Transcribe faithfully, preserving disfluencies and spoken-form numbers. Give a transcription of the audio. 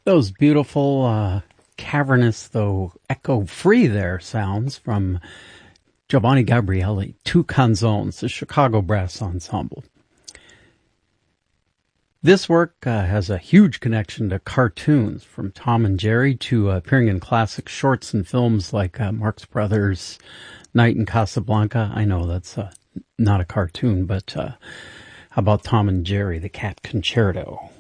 Those beautiful, uh, cavernous, though echo-free there sounds from Giovanni Gabrieli, Two Canzones, the Chicago Brass Ensemble. This work uh, has a huge connection to cartoons, from Tom and Jerry to uh, appearing in classic shorts and films like uh, Marx Brothers, Night in Casablanca. I know that's uh, not a cartoon, but uh, how about Tom and Jerry, the Cat Concerto?